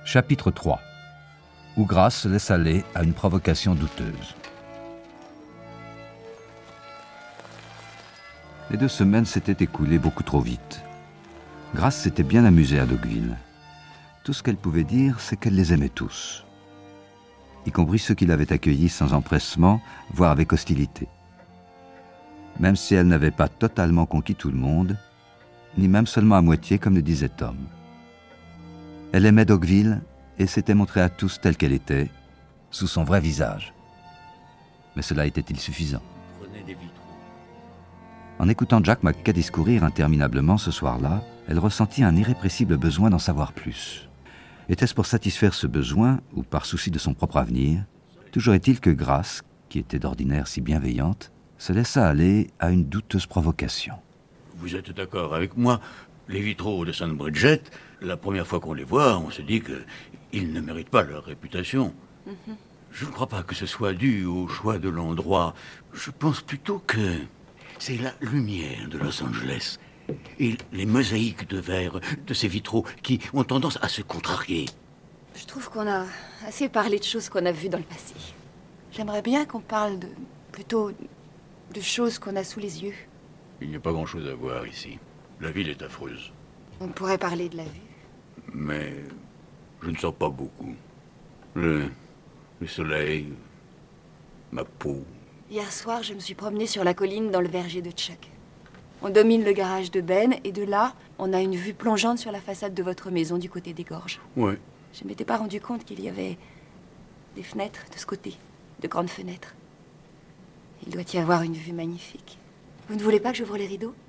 Chapitre 3 où Grace se laisse aller à une provocation douteuse. Les 2 semaines s'étaient écoulées beaucoup trop vite. Grace s'était bien amusée à Dogville. Tout ce qu'elle pouvait dire, c'est qu'elle les aimait tous, y compris ceux qui l'avaient accueillie sans empressement, voire avec hostilité. Même si elle n'avait pas totalement conquis tout le monde, ni même seulement à moitié, comme le disait Tom. Elle aimait Dogville et s'était montrée à tous telle qu'elle était, sous son vrai visage. Mais cela était-il suffisant? En écoutant Jack McKay discourir interminablement ce soir-là, elle ressentit un irrépressible besoin d'en savoir plus. Était-ce pour satisfaire ce besoin, ou par souci de son propre avenir? Toujours est-il que Grace, qui était d'ordinaire si bienveillante, se laissa aller à une douteuse provocation. Vous êtes d'accord avec moi? Les vitraux de St. Bridget, la première fois qu'on les voit, on se dit qu'ils ne méritent pas leur réputation. Je ne crois pas que ce soit dû au choix de l'endroit. Je pense plutôt que c'est la lumière de Los Angeles et les mosaïques de verre de ces vitraux qui ont tendance à se contrarier. Je trouve qu'on a assez parlé de choses qu'on a vues dans le passé. J'aimerais bien qu'on parle plutôt de choses qu'on a sous les yeux. Il n'y a pas grand-chose à voir ici. La ville est affreuse. On pourrait parler de la vue. Mais je ne sors pas beaucoup. Le soleil, ma peau. Hier soir, je me suis promenée sur la colline dans le verger de Chuck. On domine le garage de Ben, et de là, on a une vue plongeante sur la façade de votre maison du côté des gorges. Ouais. Je ne m'étais pas rendu compte qu'il y avait des fenêtres de ce côté, de grandes fenêtres. Il doit y avoir une vue magnifique. Vous ne voulez pas que j'ouvre les rideaux?